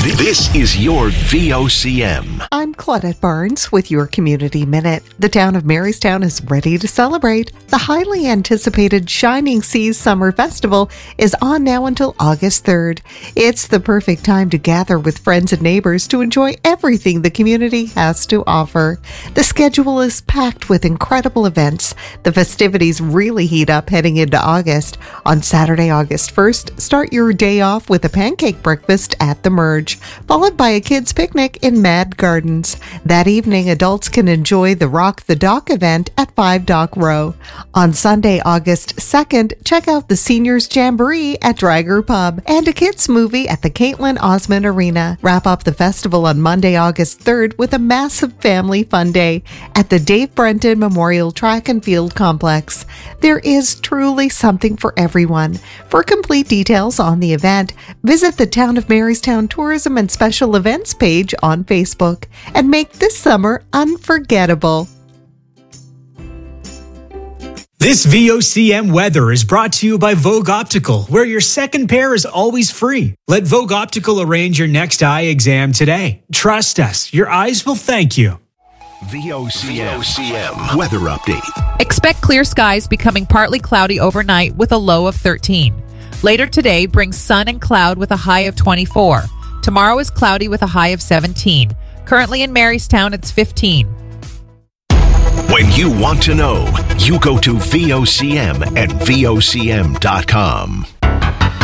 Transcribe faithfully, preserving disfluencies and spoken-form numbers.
This is your V O C M. I'm Claudette Barnes with your Community Minute. The town of Marystown is ready to celebrate. The highly anticipated Shining Seas Summer Festival is on now until August third. It's the perfect time to gather with friends and neighbors to enjoy everything the community has to offer. The schedule is packed with incredible events. The festivities really heat up heading into August. On Saturday, August first, start your day off with a pancake breakfast at the Merge, followed by a kids' picnic in Mad Gardens. That evening, adults can enjoy the Rock the Dock event at Five Dock Row. On Sunday, August second, check out the Seniors Jamboree at Drager Pub and a kids' movie at the Caitlin Osmond Arena. Wrap up the festival on Monday, August third with a massive family fun day at the Dave Brenton Memorial Track and Field Complex. There is truly something for everyone. For complete details on the event, visit the Town of Marystown Tourism and Special Events page on Facebook and make this summer unforgettable. This V O C M weather is brought to you by Vogue Optical, where your second pair is always free. Let Vogue Optical arrange your next eye exam today. Trust us, your eyes will thank you. V O C M, V O C M weather update. Expect clear skies becoming partly cloudy overnight with a low of thirteen. Later today brings sun and cloud with a high of twenty-four. Tomorrow is cloudy with a high of seventeen. Currently in Marystown, it's fifteen. When you want to know, you go to V O C M and V O C M dot com.